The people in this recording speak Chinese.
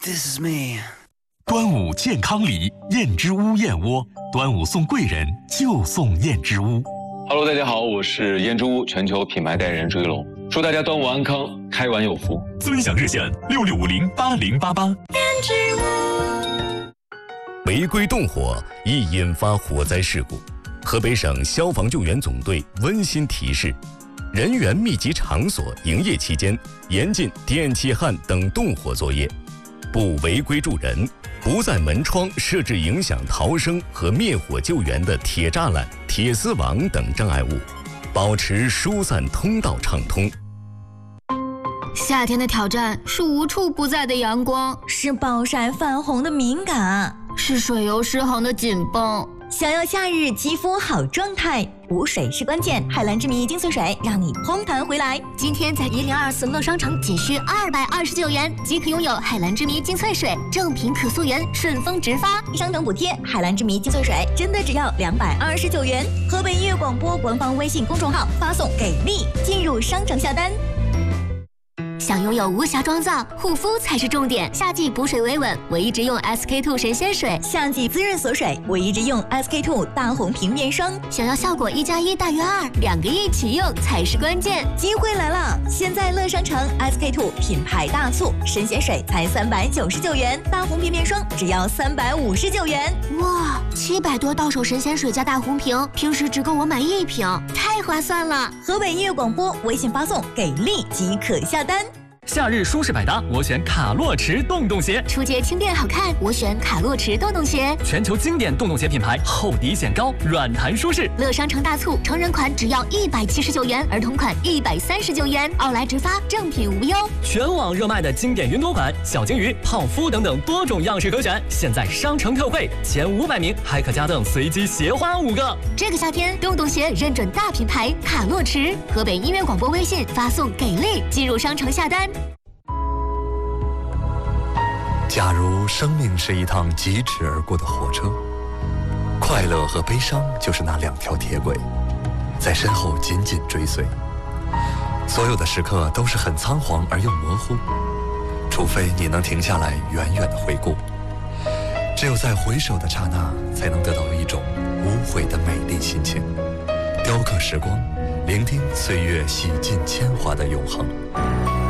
This is me。 端午健康礼，燕之屋燕窝。端午送贵人，就送燕之屋。 Hello， 大家好，我是燕之屋全球品牌代言人朱一龙，祝大家端午安康，开碗有福。 尊享热线66508088。 燕之屋。 违规动火易引发火灾事故，河北省消防救援总队温馨提示：人员密集场所营业期间，严禁电气焊等动火作业，不违规助人，不在门窗设置影响逃生和灭火救援的铁栅栏、铁丝网等障碍物，保持疏散通道畅通。 夏天的挑战是无处不在的阳光， 是暴晒泛红的敏感， 是水油失衡的紧绷。 想要夏日肌肤好状态，补水是关键。海蓝之谜精粹水让你嘭弹回来。 今天在1024乐商城仅需229元即可拥有海蓝之谜精粹水，正品可溯源，顺丰直发， 商城补贴。海蓝之谜精粹水真的只要229元。河北音乐广播官方微信公众号发送给力，进入商城下单。 想拥有无瑕妆造，护肤才是重点。夏季补水维稳，我一直用 SK2 神仙水； 夏季滋润锁水，我一直用 SK2 大红瓶面霜。 想要效果1+1大于2，两个一起用才是关键。 机会来了！现在乐商城 SK2 品牌大促，神仙水才399元，大红瓶面霜只要359元。 哇，700多到手神仙水加大红瓶，平时只够我买1瓶，太划算了！ 河北音乐广播微信发送给力即可下单。 夏日舒适百搭，我选卡洛驰洞洞鞋。 出街轻便好看，我选卡洛驰洞洞鞋。 全球经典洞洞鞋品牌，厚底显高，软弹舒适。 乐商城大促，成人款只要179元，儿童款139元，奥莱直发，正品无忧。 全网热卖的经典云朵款、小金鱼、泡芙等等多种样式可选，现在商城特惠，前500名还可加赠随机鞋花5个。 这个夏天，洞洞鞋认准大品牌卡洛驰。河北音乐广播微信发送给力，进入商城下单。 假如生命是一趟疾驰而过的火车，快乐和悲伤就是那2条铁轨，在身后紧紧追随。所有的时刻都是很仓皇而又模糊，除非你能停下来远远地回顾。只有在回首的刹那，才能得到一种无悔的美丽心情，雕刻时光，聆听岁月洗尽铅华的永恒。